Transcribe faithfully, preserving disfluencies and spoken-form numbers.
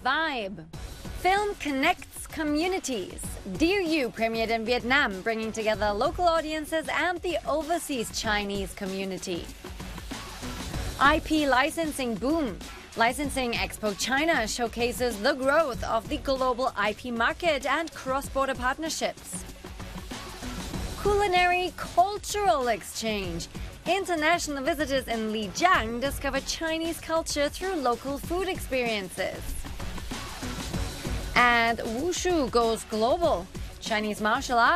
vibe. Film connects communities. Dear You premiered in Vietnam, bringing together local audiences and the overseas Chinese community. I P licensing boom. Licensing Expo China showcases the growth of the global I P market and cross-border partnerships. Culinary cultural exchange. International visitors in Lijiang discover Chinese culture through local food experiences. And Wushu goes global. Chinese martial arts